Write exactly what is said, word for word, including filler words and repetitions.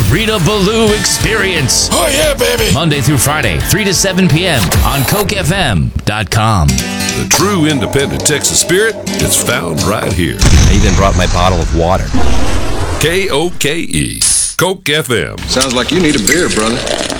Rita Ballou Experience. Oh, yeah, baby. Monday through Friday, three to seven p.m. on Coke F M dot com. The true independent Texas spirit is found right here. I even brought my bottle of water. K O K E. Coke F M. Sounds like you need a beer, brother.